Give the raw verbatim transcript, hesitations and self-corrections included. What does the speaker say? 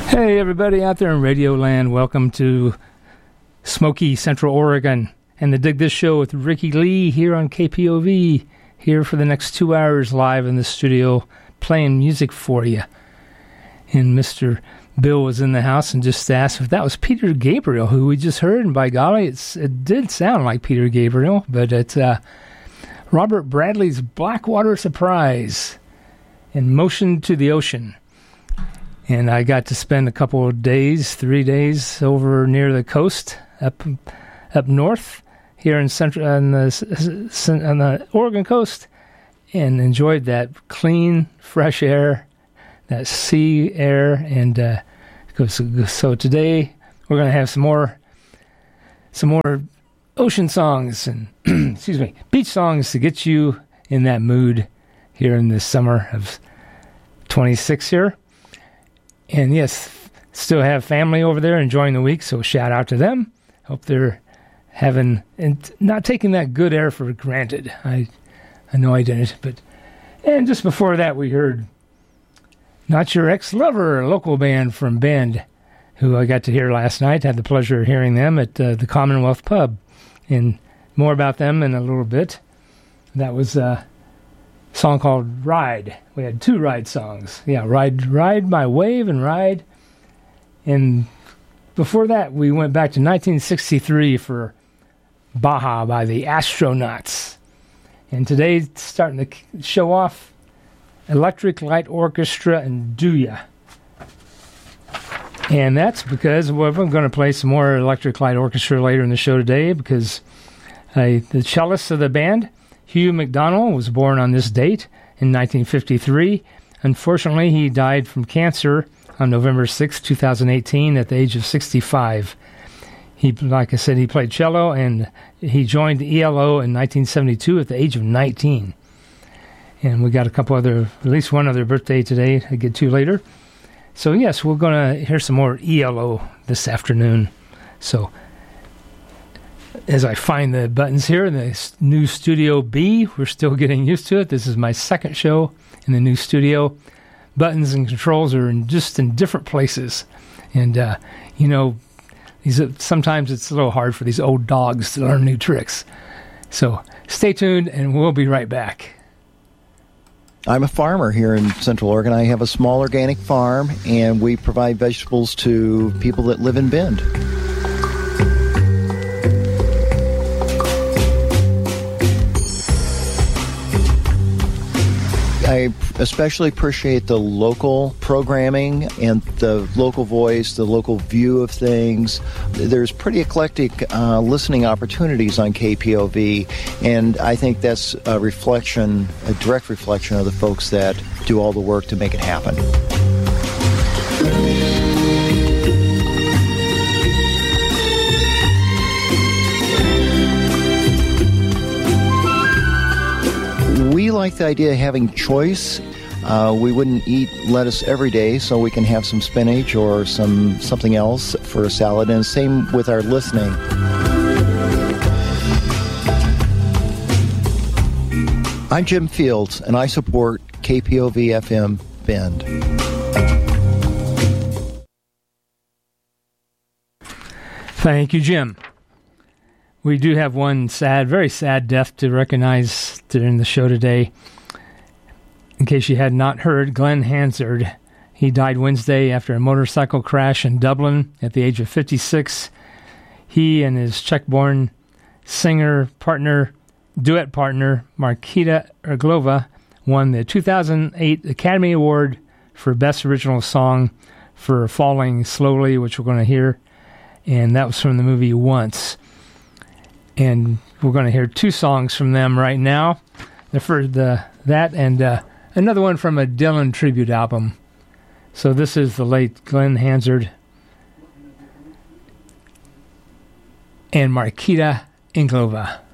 Hey, everybody out there in Radio Land. Welcome to Smoky Central Oregon and the Dig This Show with Ricky Lee here on K P O V, here for the next two hours live in the studio playing music for you. And Mister Bill was in the house and just asked if that was Peter Gabriel, who we just heard. And by golly, it's, it did sound like Peter Gabriel, but it's uh, Robert Bradley's Blackwater Surprise and Motion to the Ocean. And I got to spend a couple of days, three days over near the coast, up up north here in central on the on the Oregon coast, and enjoyed that clean, fresh air, that sea air. And uh, so, so today we're going to have some more some more ocean songs and excuse me, beach songs to get you in that mood here in the summer of twenty-six here. And yes, still have family over there enjoying the week, so shout out to them. Hope they're having and not taking that good air for granted. I I know I didn't, but and just before that we heard Not Your Ex-Lover, a local band from Bend, who I got to hear last night. Had the pleasure of hearing them at uh, the Commonwealth Pub, and more about them in a little bit. That was uh, a song called Ride. We had two Ride songs. Yeah, Ride Ride My Wave and Ride. And before that, we went back to nineteen sixty-three for Baja by the Astronauts. And today, starting to show off Electric Light Orchestra and Do Ya. And that's because well, I'm going to play some more Electric Light Orchestra later in the show today, because uh, the cellist of the band, Hugh McDonnell, was born on this date in nineteen fifty-three. Unfortunately, he died from cancer on November sixth, twenty eighteen, at the age of sixty-five. He, like I said, he played cello, and he joined E L O in nineteen seventy-two at the age of nineteen. And we got a couple other, at least one other birthday today to get to later. So yes, we're going to hear some more E L O this afternoon. So as I find the buttons here in the new Studio B, we're still getting used to it. This is my second show in the new studio. Buttons and controls are in just in different places. And, uh, you know, these are, sometimes it's a little hard for these old dogs to learn new tricks. So stay tuned, and we'll be right back. I'm a farmer here in Central Oregon. I have a small organic farm, and we provide vegetables to people that live in Bend. I especially appreciate the local programming and the local voice, the local view of things. There's pretty eclectic uh, listening opportunities on K P O V, and I think that's a reflection, a direct reflection of the folks that do all the work to make it happen. We like the idea of having choice. Uh, we wouldn't eat lettuce every day, so we can have some spinach or some something else for a salad. And same with our listening. I'm Jim Fields, and I support K P O V F M Bend. Thank you, Jim. We do have one sad, very sad death to recognize during the show today. In case you had not heard, Glenn Hansard. He died Wednesday after a motorcycle crash in Dublin at the age of fifty-six. He and his Czech-born singer partner, duet partner, Markita Erglova, won the two thousand eight Academy Award for Best Original Song for Falling Slowly, which we're going to hear. And that was from the movie Once. And we're going to hear two songs from them right now. The first, the that and uh, another one from a Dylan tribute album. So this is the late Glenn Hansard and Markita Erglova.